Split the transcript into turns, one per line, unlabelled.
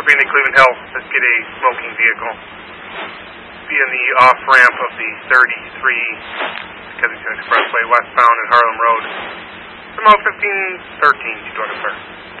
being in Cleveland Hill, let's get a smoking vehicle. Be in the off-ramp of the 33 Kensington Expressway westbound at Harlem Road. From 1513 to Georgia, sir.